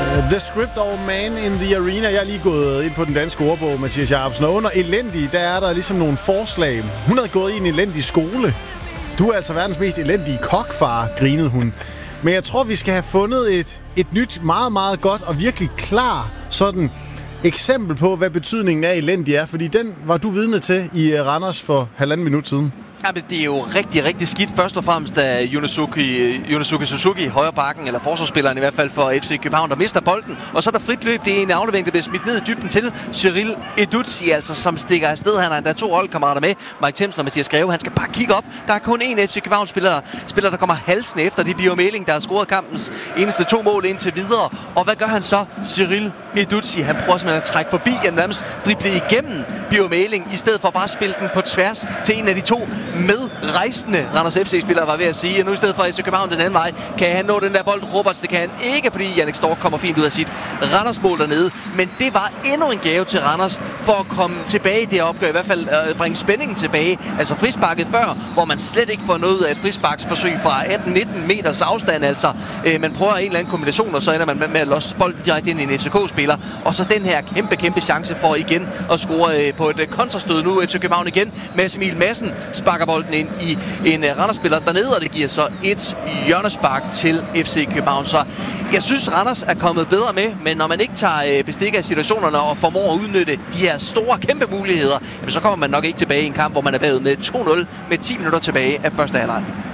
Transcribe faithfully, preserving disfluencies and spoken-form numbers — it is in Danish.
The Script of Man in the Arena. Jeg er lige gået ind på den danske ordbog, Mathias Jacobsen. Og under elendig, der er der ligesom nogle forslag. Hun havde gået i en elendig skole. Du er altså verdens mest elendige kokfar, grinede hun. Men jeg tror, vi skal have fundet et, et nyt, meget, meget godt og virkelig klar sådan eksempel på, hvad betydningen af elendig er. Fordi den var du vidne til i Randers for halvanden minut siden. Jamen, det er jo rigtig, rigtig skidt. Først og fremmest af Yunosuke, Yunosuke Suzuki, højre bakken, eller forsvarsspilleren i hvert fald for F C København, der mister bolden. Og så er der frit løb. Det er en aflevering, der bliver smidt ned i dybden til Cyril Eduzzi, altså som stikker afsted. Han har endda to holdkammerater med, Mike Themsen og Mathias Greve. Han skal bare kigge op. Der er kun én F C København-spiller, spiller, der kommer halsende efter. Det er Bio Meling, der har scoret kampens eneste to mål indtil videre. Og hvad gør han så? Cyril Eduzzi, han prøver simpelthen at trække forbi, og nærmest drible igennem Bio Meling, i stedet for bare at spille den på tværs til en af de to med rejsende Randers F C-spillere, var ved at sige, at nu i stedet for F C København den anden vej, kan han nå den der bold. Roberts, det kan han ikke, fordi Jannik Stork kommer fint ud af sit Randers-mål dernede. Men det var endnu en gave til Randers for at komme tilbage i det opgør, i hvert fald øh, bringe spændingen tilbage. Altså frisparket før, hvor man slet ikke får noget af et frisparksforsøg fra atten nitten meters afstand, altså. Øh, man prøver en eller anden kombination, og så ender man med, med at losse bolden direkte ind i en F C K-spiller. Og så den her kæmpe, kæmpe chance for igen at score øh, på et øh, kontrastød nu. F C København igen. Mads Emil Madsen sparker bolden ind i en uh, Randers-spiller dernede, og det giver så et hjørnespark til F C København. Så jeg synes, Randers er kommet bedre med, men når man ikke tager uh, bestik af situationerne og formår at udnytte de her store, kæmpe muligheder, jamen, så kommer man nok ikke tilbage i en kamp, hvor man er bagud med to nul med ti minutter tilbage af første halvleg.